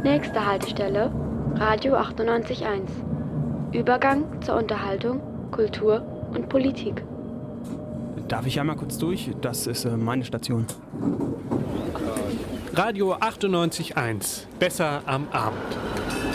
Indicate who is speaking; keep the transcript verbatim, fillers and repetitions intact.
Speaker 1: Nächste Haltestelle, Radio achtundneunzig Komma eins. Übergang zur Unterhaltung, Kultur und Politik.
Speaker 2: Darf ich einmal kurz durch? Das ist äh, meine Station.
Speaker 3: Radio achtundneunzig Komma eins. Besser am Abend.